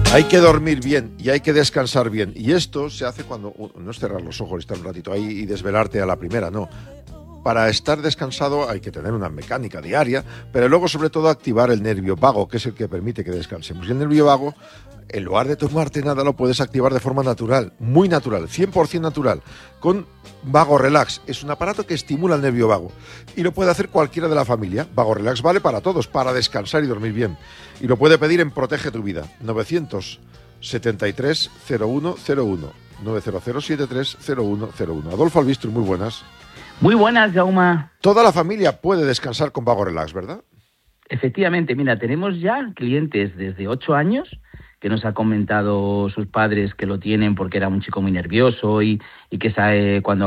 Hay que dormir bien y hay que descansar bien. Y esto se hace cuando... No es cerrar los ojos y estar un ratito ahí y desvelarte a la primera, no. Para estar descansado hay que tener una mecánica diaria, pero luego sobre todo activar el nervio vago, que es el que permite que descansemos. Y el nervio vago, en lugar de tomarte nada, lo puedes activar de forma natural, muy natural, 100% natural, con Vago Relax. Es un aparato que estimula el nervio vago y lo puede hacer cualquiera de la familia. Vago Relax vale para todos, para descansar y dormir bien. Y lo puede pedir en Protege tu Vida, 973 0101, 90073 0101. Adolfo Albistro, muy buenas. Muy buenas, Jaume. Toda la familia puede descansar con Vago Relax, ¿verdad? Efectivamente, mira, tenemos ya clientes desde 8 años que nos ha comentado sus padres que lo tienen porque era un chico muy nervioso y que sabe cuando